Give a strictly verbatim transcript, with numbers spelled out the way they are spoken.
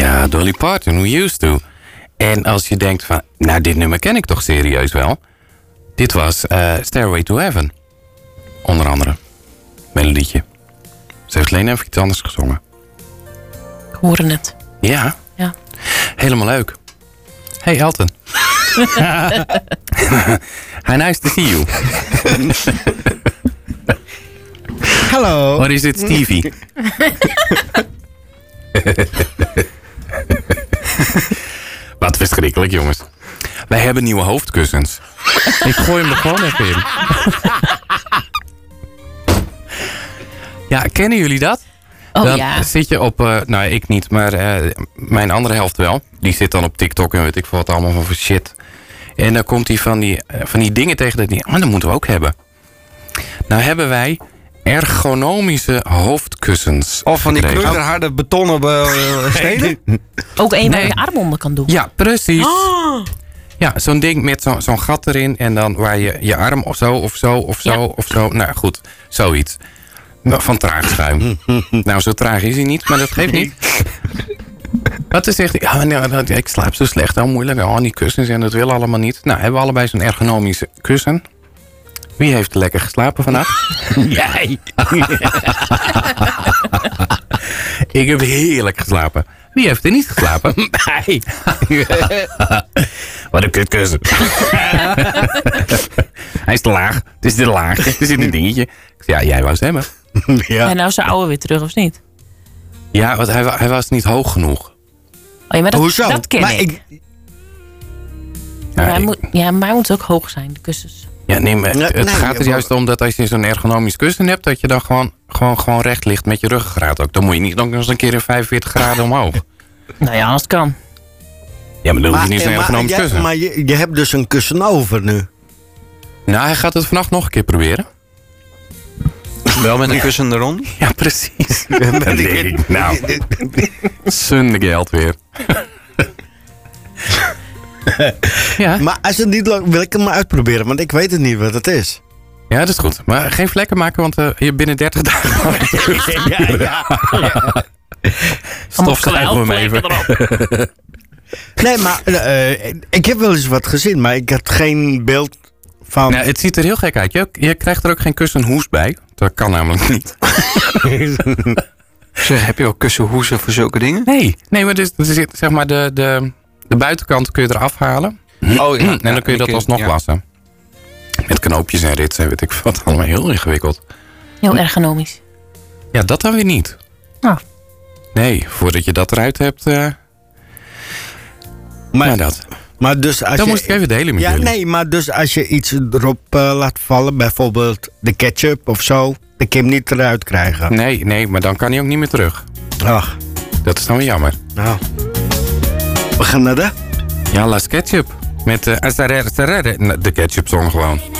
Ja, Dolly Parton, We Used To. En als je denkt van, nou, dit nummer ken ik toch serieus wel. Dit was uh, Stairway to Heaven. Onder andere. Melodietje. Ze heeft alleen even iets anders gezongen. Ik hoorde het. Ja. Ja. Helemaal leuk. Hey Elton. Hi, nice to see you. Hallo. What is it, Stevie? Wat verschrikkelijk, jongens. Wij hebben nieuwe hoofdkussens. Ik gooi hem er gewoon even in. Ja, kennen jullie dat? Oh, dan ja. zit je op, uh, nou ik niet, maar uh, mijn andere helft wel. Die zit dan op TikTok en weet ik veel wat allemaal voor shit. En dan komt hij van die, uh, van die dingen tegen dat die, oh, dat moeten we ook hebben. Nou hebben wij ergonomische hoofdkussens. Of van die gekregen. knoeiderharde betonnen uh, stenen. Ook één waar Nee. je arm onder kan doen. Ja, precies. Oh. Ja, zo'n ding met zo, zo'n gat erin en dan waar je je arm of zo of zo of zo Ja. of zo. Nou goed, zoiets. Van traag schuim. Nou, zo traag is hij niet, maar dat geeft niet. Wat is zegt hij? Ja, nou, ik slaap zo slecht, oh moeilijk. Oh, die kussens en dat wil allemaal niet. Nou, hebben we allebei zo'n ergonomische kussen. Wie heeft lekker geslapen vannacht? Jij. Ik heb heerlijk geslapen. Wie heeft er niet geslapen? Mij. Wat een kutkussen. Hij is te laag. Het is te laag. Het is in een dingetje. Ik zei, ja, jij wou ze hebben. Ja. En nou is de oude weer terug, of niet? Ja, want hij, wa- hij was niet hoog genoeg. Oh ja, maar dat, Hoezo? dat ken Maar ik. ik. Ja, Maar hij ik- moet, ja, maar hij moet ook hoog zijn, de kussens. ja, nee, maar het, Nee, het nee, gaat er ja, juist om dat als je zo'n ergonomisch kussen hebt, dat je dan gewoon, gewoon, gewoon recht ligt met je ruggengraat ook. Dan moet je niet nog eens een keer in vijfenveertig graden omhoog. Nou ja, als het kan. Ja, maar dan hoef je Maar, niet zo'n maar, ergonomisch jij- kussen. maar je, je hebt dus een kussen over nu. Nou, hij gaat het vannacht nog een keer proberen. Wel met een kussen eronder? Ja, precies. Dat denk ik. Nou, zonde geld weer. Ja. Maar als het niet lukt, wil ik hem maar uitproberen. Want ik weet het niet wat het is. Ja, dat is goed. Maar geen vlekken maken, want uh, je binnen dertig dagen... ja, ja. Stofzuigen we hem even. Nee, maar uh, ik heb wel eens wat gezien. Maar ik had geen beeld van... Nou, het ziet er heel gek uit. Je, je krijgt er ook geen kussenhoes bij. Dat kan namelijk niet. Zeg, heb je ook kussenhoezen voor zulke dingen? Nee, nee, maar dus, dus, zeg maar de, de, de buitenkant kun je eraf halen. Oh ja. En dan kun je dat alsnog ja. wassen. Met knoopjes en rits en weet ik wat. Allemaal heel ingewikkeld. Heel ergonomisch. Ja, dat dan weer niet. Oh. Nee, voordat je dat eruit hebt... Uh, maar, ja, dat. maar dus als Dan je, moest ik even delen met ja, jullie. nee, maar dus als je iets erop uh, laat vallen, bijvoorbeeld de ketchup of zo, dan kun je hem niet eruit krijgen. Nee, nee, maar dan kan hij ook niet meer terug. Ach, Dat is dan weer jammer. nou. We gaan naar de... Ja, Las Ketchup. Met uh, de ketchup song gewoon.